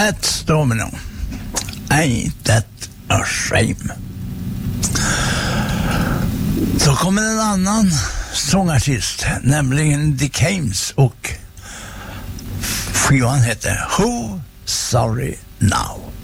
Fats Domino, Ain't That a Shame. Så kommer en annan sångartist, nämligen The Cames, och skivan heter Who Sorry Now.